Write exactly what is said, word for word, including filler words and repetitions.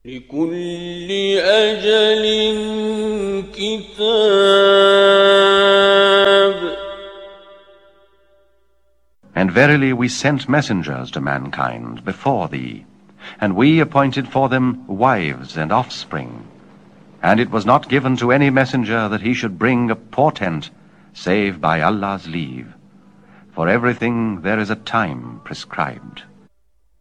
لكل أجل كتاب. And verily we sent messengers to mankind before thee, and we appointed for them wives and offspring. And it was not given to any messenger that he should bring a portent, save by Allah's leave. For everything there is a time prescribed.